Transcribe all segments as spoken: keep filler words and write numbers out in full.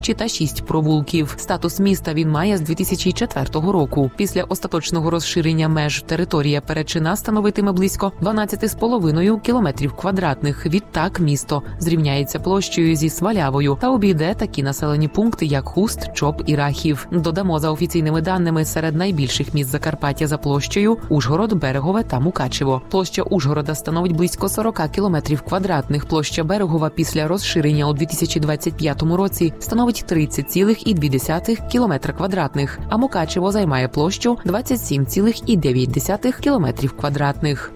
та шість провулків. Статус міста він має з дві тисячі четвертого року. Після остаточного розширення меж територія Перечина становитиме близько дванадцять з половиною кілометрів квадратних. Відтак місто зрівняється площею зі Свалявою та обійде такі населені пункти, як Хуст, Чоп і Рахів. Додамо, за офіційними даними, серед найбільших міст Закарпаття за площею – Ужгород, Берегове та Мукачево. Площа Ужгорода становить близько сорок кілометрів квадратних. Площа Берегова після розширення у дві тисячі двадцять п'ятому році становить тридцять цілих дві десятих кілометра квадратних, а Мукачево займає площу двадцять сім цілих дев'ять десятих кілометрів квадратних.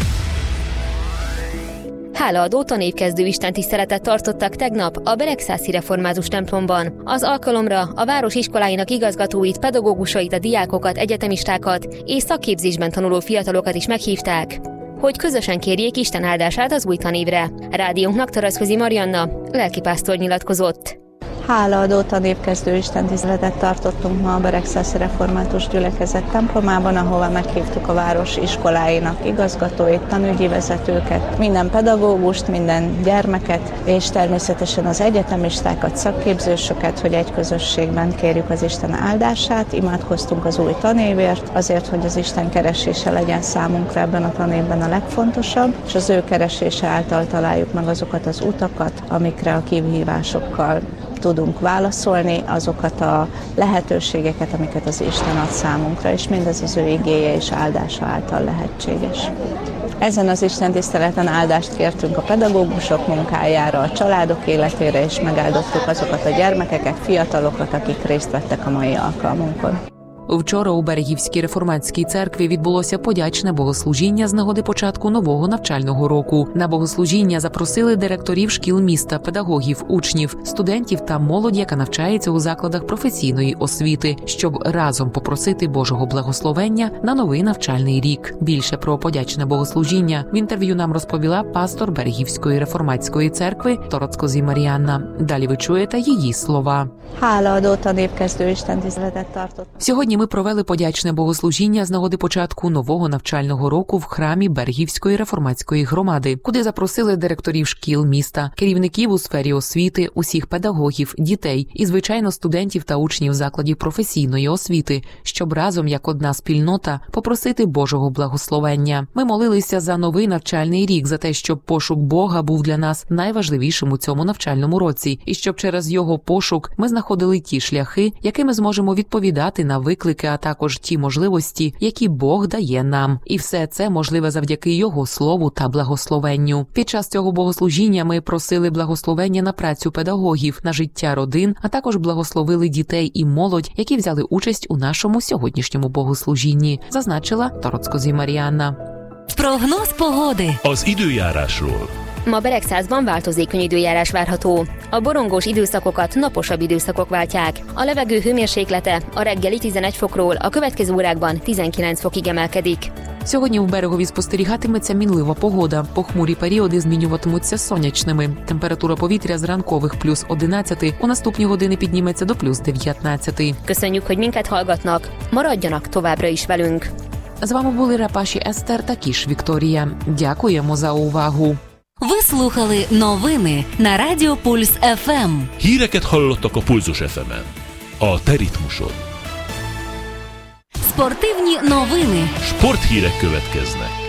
Hálaadó tanévkezdő istentiszteletet tartottak tegnap a Beregszászi Református templomban. Az alkalomra a város iskoláinak igazgatóit, pedagógusait, a diákokat, egyetemistákat és szakképzésben tanuló fiatalokat is meghívták, hogy közösen kérjék Isten áldását az új tanévre. Rádiónknak Taraszközi Marianna, lelkipásztor nyilatkozott. Hálaadó tanévkezdő istentiszteletet tartottunk ma a Beregszászi Református Gyülekezet templomában, ahova meghívtuk a város iskoláinak igazgatóit, tanügyi vezetőket, minden pedagógust, minden gyermeket, és természetesen az egyetemistákat, szakképzősöket, hogy egy közösségben kérjük az Isten áldását. Imádkoztunk az új tanévért, azért, hogy az Isten keresése legyen számunkra ebben a tanévben a legfontosabb, és az ő keresése által találjuk meg azokat az utakat, amikre a kihívásokkal tudunk válaszolni, azokat a lehetőségeket, amiket az Isten ad számunkra, és mindez az ő igéje és áldása által lehetséges. Ezen az istentiszteleten áldást kértünk a pedagógusok munkájára, a családok életére, és megáldottuk azokat a gyermekeket, fiatalokat, akik részt vettek a mai alkalmunkon. Вчора у Берегівській реформатській церкві відбулося подячне богослужіння з нагоди початку нового навчального року. На богослужіння запросили директорів шкіл міста, педагогів, учнів, студентів та молодь, яка навчається у закладах професійної освіти, щоб разом попросити Божого благословення на новий навчальний рік. Більше про подячне богослужіння в інтерв'ю нам розповіла пастор Берегівської реформатської церкви Тарацкозі Маріанна. Далі ви чуєте її слова. Hálaadó tanévkezdő istentiszteletet tartott. Сьогодні ми провели подячне богослужіння з нагоди початку нового навчального року в храмі Берегівської реформатської громади, куди запросили директорів шкіл міста, керівників у сфері освіти, усіх педагогів, дітей і, звичайно, студентів та учнів закладів професійної освіти, щоб разом, як одна спільнота, попросити Божого благословення. Ми молилися за новий навчальний рік, за те, щоб пошук Бога був для нас найважливішим у цьому навчальному році, і щоб через його пошук ми знаходили ті шляхи, якими зможемо відповідати на виклики, а також ті можливості, які Бог дає нам. І все це можливе завдяки Його Слову та благословенню. Під час цього богослужіння ми просили благословення на працю педагогів, на життя родин, а також благословили дітей і молодь, які взяли участь у нашому сьогоднішньому богослужінні, зазначила Тарацкозі Маріанна. Прогноz pogody. Az időjárásról. Ma Beregszázban változékony időjárás várható. A borongós időszakokat naposabb időszakok váltják. A levegő hőmérséklete a reggeli tizenegy fokról a következő órákban tizenkilenc fokig emelkedik. Сьогодні в Берегові спостерігатиметься мінлива погода. Похмурі періоди змінюватимуться сонячними. Температура повітря з ранкових плюс одинадцять, у наступні години підніметься до плюс дев'ятнадцять. Köszönjük, hogy minket hallgatnak. Maradjanak továbbra is velünk. З вами були Рапаші Естер та Кіш Вікторія. Дякуємо за увагу. Ви слухали новини на Радіо Пульс еф ем. Híreket hallottak a Pulzus еф ем-en. A te ritmusod. Спортивні новини. Sporthírek következnek.